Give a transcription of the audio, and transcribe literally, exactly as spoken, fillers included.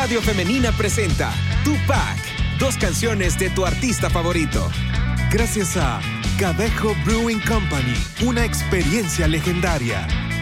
Radio Femenina presenta Tupac, dos canciones de tu artista favorito. Gracias a Cadejo Brewing Company, una experiencia legendaria.